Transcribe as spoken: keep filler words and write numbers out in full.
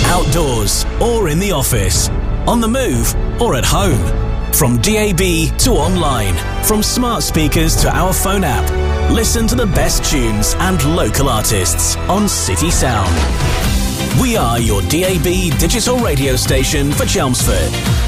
outdoors or in the office, on the move or at home. From D A B to online, from smart speakers to our phone app. Listen to the best tunes and local artists on City Sound. We are your D A B digital radio station for Chelmsford.